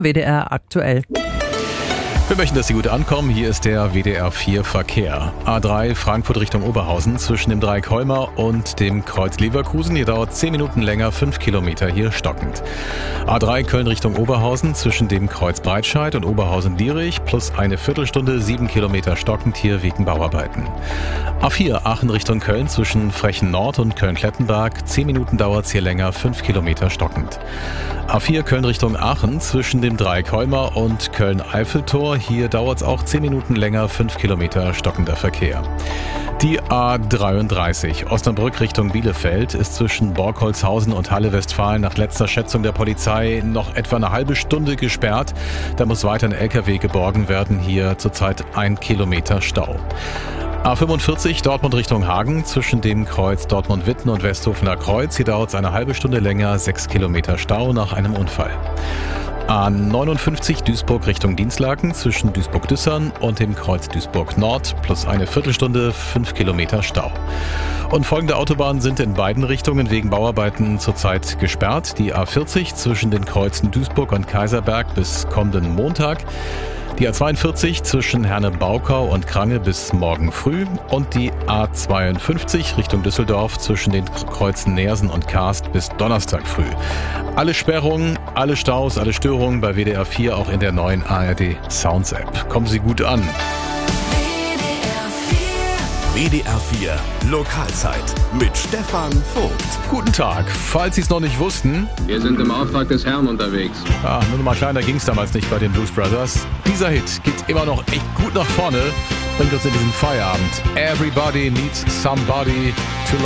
WDR aktuell. Wir möchten, dass Sie gut ankommen. Hier ist der WDR 4 Verkehr. A3 Frankfurt Richtung Oberhausen zwischen dem Dreieck Heuma und dem Kreuz Leverkusen. Hier dauert 10 Minuten länger, 5 Kilometer hier stockend. A3 Köln Richtung Oberhausen zwischen dem Kreuz Breitscheid und Oberhausen-Dierich plus eine Viertelstunde, 7 Kilometer stockend hier wegen Bauarbeiten. A4 Aachen Richtung Köln zwischen Frechen Nord und Köln-Klettenberg. 10 Minuten dauert es hier länger, 5 Kilometer stockend. A4 Köln Richtung Aachen zwischen dem Dreieck Heuma und Köln-Eiffeltor. Hier dauert es auch 10 Minuten länger, 5 Kilometer stockender Verkehr. Die A33 Osnabrück Richtung Bielefeld ist zwischen Borkholzhausen und Halle-Westfalen nach letzter Schätzung der Polizei noch etwa eine halbe Stunde gesperrt. Da muss weiter ein LKW geborgen werden. Hier zurzeit 1 Kilometer Stau. A45 Dortmund Richtung Hagen zwischen dem Kreuz Dortmund-Witten und Westhofener Kreuz. Hier dauert es eine halbe Stunde länger, 6 Kilometer Stau nach einem Unfall. A59 Duisburg Richtung Dinslaken zwischen Duisburg-Düssern und dem Kreuz Duisburg-Nord plus eine Viertelstunde, 5 Kilometer Stau. Und folgende Autobahnen sind in beiden Richtungen wegen Bauarbeiten zurzeit gesperrt. Die A40 zwischen den Kreuzen Duisburg und Kaiserberg bis kommenden Montag. Die A42 zwischen Herne-Baukau und Krange bis morgen früh und die A52 Richtung Düsseldorf zwischen den Kreuzen Neersen und Karst bis Donnerstag früh. Alle Sperrungen, alle Staus, alle Störungen bei WDR 4 auch in der neuen ARD Sounds App. Kommen Sie gut an. WDR 4 Lokalzeit mit Stefan Vogt. Guten Tag. Falls Sie es noch nicht wussten, Wir sind im Auftrag des Herrn unterwegs. nur noch mal kleiner ging es damals nicht bei den Blues Brothers. Dieser Hit geht immer noch echt gut nach vorne, bringt uns in diesen Feierabend. Everybody needs somebody to